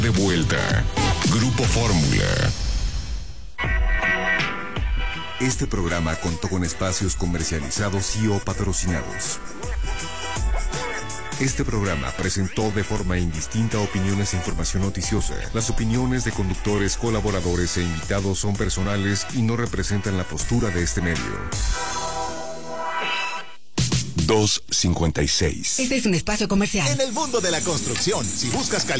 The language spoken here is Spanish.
De vuelta. Grupo Fórmula. Este programa contó con espacios comercializados y o patrocinados. Este programa presentó de forma indistinta opiniones e información noticiosa. Las opiniones de conductores, colaboradores e invitados son personales y no representan la postura de este medio. 2:56. Este es un espacio comercial. En el mundo de la construcción, si buscas calidad